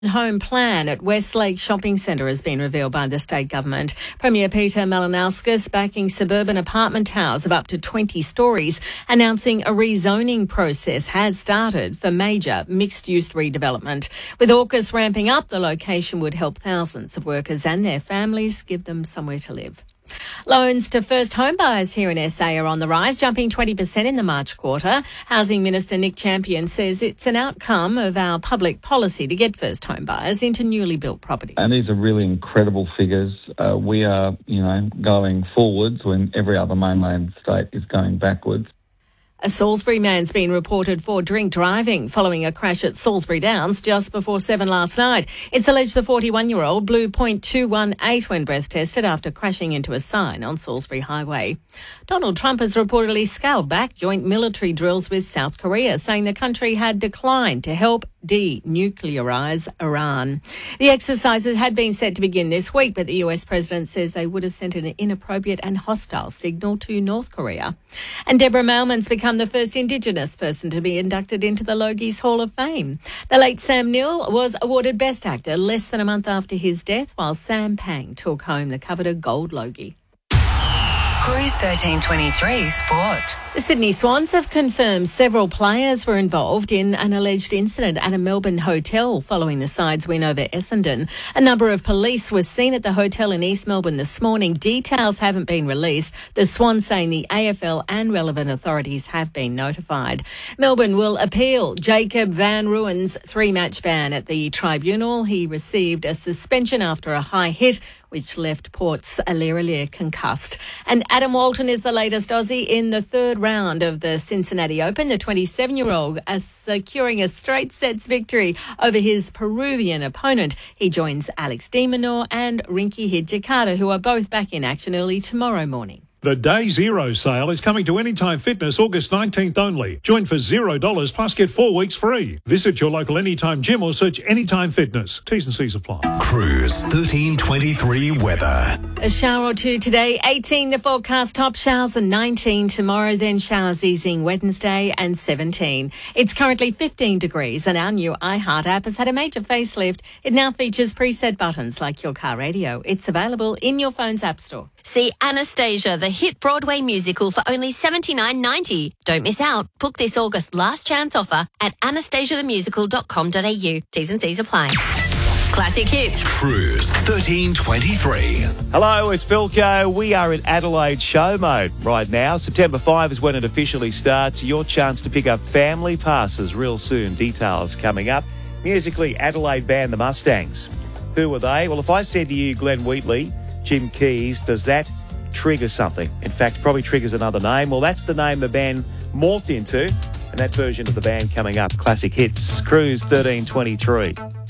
Home plan at Westlake Shopping Centre has been revealed by the state government. Premier Peter Malinauskas backing suburban apartment towers of up to 20 stories, announcing a rezoning process has started for major mixed-use redevelopment. With AUKUS ramping up, the location would help thousands of workers and their families, give them somewhere to live. Loans to first home buyers here in SA are on the rise, jumping 20% in the March quarter. Housing Minister Nick Champion says it's an outcome of our public policy to get first home buyers into newly built properties. And these are really incredible figures. We are, going forwards when every other mainland state is going backwards. A Salisbury man's been reported for drink driving following a crash at Salisbury Downs just before 7 last night. It's alleged the 41-year-old blew .218 when breath tested after crashing into a sign on Salisbury Highway. Donald Trump has reportedly scaled back joint military drills with South Korea, saying the country had declined to help denuclearise Iran. The exercises had been set to begin this week, but the US president says they would have sent an inappropriate and hostile signal to North Korea. And Deborah Mailman's become the first Indigenous person to be inducted into the Logies Hall of Fame. The late Sam Neill was awarded Best Actor less than a month after his death, while Sam Pang took home the coveted Gold Logie. Cruise 1323 Sport. The Sydney Swans have confirmed several players were involved in an alleged incident at a Melbourne hotel following the side's win over Essendon. A number of police were seen at the hotel in East Melbourne this morning. Details haven't been released. The Swans saying the AFL and relevant authorities have been notified. Melbourne will appeal Jacob Van Ruin's 3-match ban at the tribunal. He received a suspension after a high hit which left Port's Aliria concussed. And Adam Walton is the latest Aussie in the third round of the Cincinnati Open. The 27-year-old is securing a straight sets victory over his Peruvian opponent. He joins Alex de Minaur and Rinky Hijikata, who are both back in action early tomorrow morning. The Day Zero sale is coming to Anytime Fitness August 19th only. Join for $0 plus get 4 weeks free. Visit your local Anytime gym or search Anytime Fitness. T's and C's apply. Cruise 1323 weather. A shower or two today, 18 the forecast, top showers and 19 tomorrow, then showers easing Wednesday and 17. It's currently 15 degrees and our new iHeart app has had a major facelift. It now features preset buttons like your car radio. It's available in your phone's app store. See Anastasia, the hit Broadway musical, for only $79.90. Don't miss out. Book this August last chance offer at anastasiathemusical.com.au. T's and C's apply. Classic hits. Cruise 1323. Hello, it's Philco. We are in Adelaide show mode right now. September 5 is when it officially starts. Your chance to pick up family passes real soon. Details coming up. Musically, Adelaide band The Mustangs. Who are they? Well, if I said to you Glenn Wheatley, Jim Keys, does that trigger something? In fact, probably triggers another name. Well, that's the name the band morphed into, and that version of the band coming up. Classic hits. Cruise 1323.